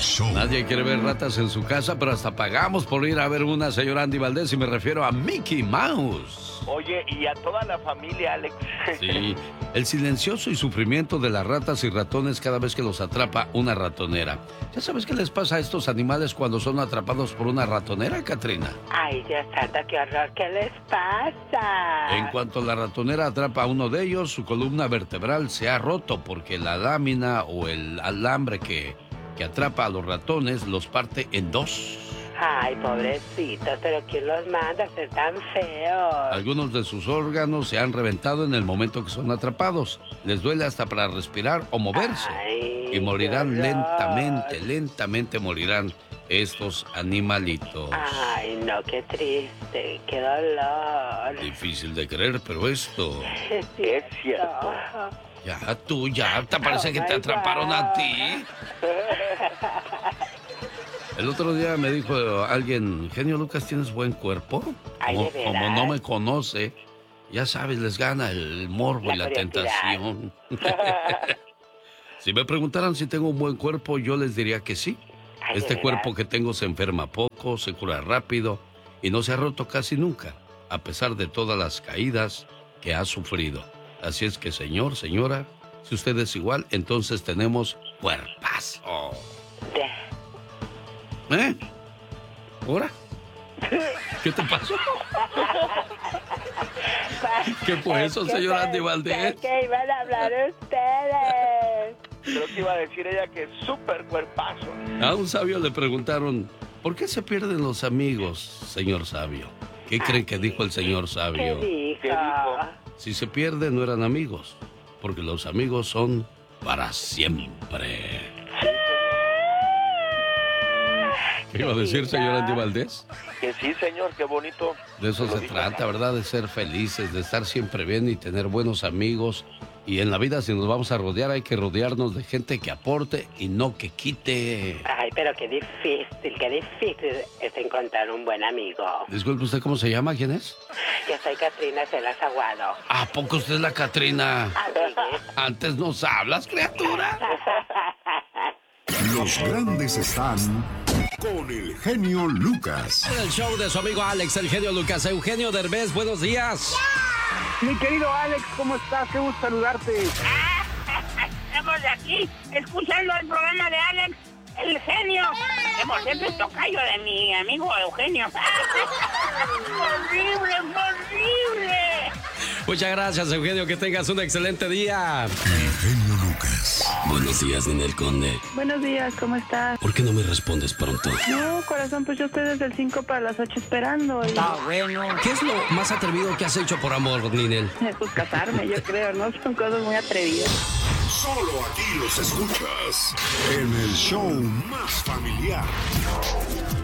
show. Nadie quiere ver ratas en su casa, pero hasta pagamos por ir a ver una, señora Andy Valdés, y me refiero a Mickey Mouse. Oye, y a toda la familia, Alex. Sí, el silencioso y sufrimiento de las ratas y ratones cada vez que los atrapa una ratonera. ¿Ya sabes qué les pasa a estos animales cuando son atrapados por una ratonera, Katrina? Ay, Dios santo, qué horror, ¿qué les pasa? En cuanto la ratonera atrapa a uno de ellos, su columna vertebral se ha roto porque la lámina o el alambre que atrapa a los ratones los parte en dos. Ay, pobrecitos, pero ¿quién los manda a ser tan feos? Algunos de sus órganos se han reventado en el momento que son atrapados. Les duele hasta para respirar o moverse. Ay, y morirán qué horror. lentamente morirán estos animalitos. Ay, no, qué triste, qué dolor. Difícil de creer, pero esto... Es cierto. Ya, tú, ya, ¿te parece que te atraparon a ti? El otro día me dijo alguien, genio Lucas, ¿tienes buen cuerpo? Ay, ¿de veras? Como no me conoce, ya sabes, les gana el morbo y la tentación. Si me preguntaran si tengo un buen cuerpo, yo les diría que sí. Ay, Este ¿de cuerpo veras? que tengo se enferma poco, se cura rápido y no se ha roto casi nunca, a pesar de todas las caídas que ha sufrido. Así es que, señor, señora, si usted es igual, entonces tenemos cuerpazo. ¿Eh? ¿Ahora? ¿Qué te pasó? ¿Qué fue eso, señora Andy Valdés? ¿Qué iban a hablar ustedes? Creo que iba a decir ella que súper cuerpazo. A un sabio le preguntaron, ¿por qué se pierden los amigos, señor sabio? ¿Qué creen que dijo el señor sabio? ¿Qué dijo? Si se pierden, no eran amigos, porque los amigos son para siempre. ¿Qué iba a decir, señor Andy Valdés? Que sí, señor, qué bonito. De eso Lo se dijo. trata, ¿verdad? De ser felices, de estar siempre bien y tener buenos amigos. Y en la vida, si nos vamos a rodear, hay que rodearnos de gente que aporte y no que quite. Ay, pero qué difícil es encontrar un buen amigo. Disculpe, ¿usted cómo se llama? ¿Quién es? Yo soy Katrina Celas Aguado. ¿A poco usted es la Katrina? Antes nos hablas, criatura. Los grandes están con el genio Lucas. En el show de su amigo Alex, el genio Lucas. Eugenio Derbez, buenos días. Mi querido Alex, ¿cómo estás? Qué gusto saludarte. Estamos aquí escuchando el programa de Alex, el genio. Que por cierto es tocayo de mi amigo Eugenio. ¡Horrible, horrible! Muchas gracias, Eugenio. Que tengas un excelente día. El genio Lucas. Buenos días, Ninel Conde. Buenos días, ¿cómo estás? ¿Por qué no me respondes pronto? No, corazón, pues yo estoy desde el 5 para las 8 esperando. ¿Qué es lo más atrevido que has hecho por amor, Ninel? Pues casarme, yo creo, ¿no? Son cosas muy atrevidas. Solo aquí los escuchas en el show más familiar.